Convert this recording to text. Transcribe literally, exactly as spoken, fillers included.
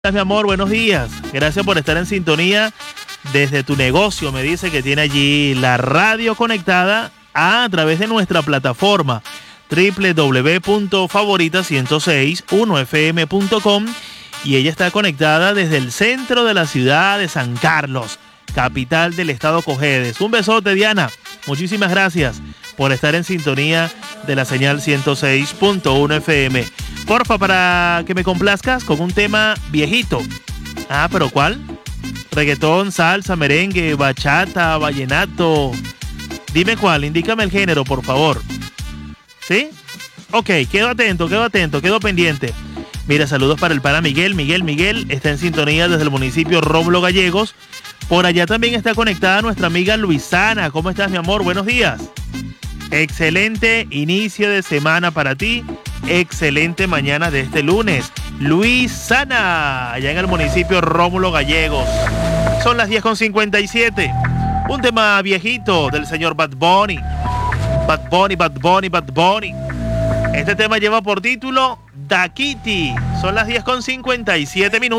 Mi amor, buenos días. Gracias por estar en sintonía desde tu negocio. Me dice que tiene allí la radio conectada a través de nuestra plataforma doble u doble u doble u punto favorita ciento seis punto uno f m punto com y ella está conectada desde el centro de la ciudad de San Carlos, capital del estado Cojedes. Un besote, Diana. Muchísimas gracias por estar en sintonía de la señal ciento seis punto uno F M. Porfa, para que me complazcas con un tema viejito. Ah, ¿pero cuál? Reggaetón, salsa, merengue, bachata, vallenato. Dime cuál, indícame el género, por favor. ¿Sí? Ok, quedo atento, quedo atento, quedo pendiente. Mira, saludos para el pana Miguel. Miguel, Miguel está en sintonía desde el municipio Rómulo Gallegos. Por allá también está conectada nuestra amiga Luisana. ¿Cómo estás, mi amor? Buenos días. Excelente inicio de semana para ti. Excelente mañana de este lunes. Luisana, allá en el municipio Rómulo Gallegos. Son las diez con cincuenta y siete. Un tema viejito del señor Bad Bunny. Bad Bunny, Bad Bunny, Bad Bunny. Este tema lleva por título Da Kitty. Son las diez con cincuenta y siete minutos.